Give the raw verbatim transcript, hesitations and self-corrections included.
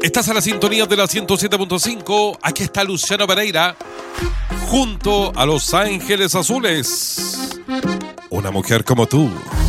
Estás a la sintonía de la ciento siete punto cinco. Aquí está Luciano Pereira junto a Los Ángeles Azules. Una mujer como tú.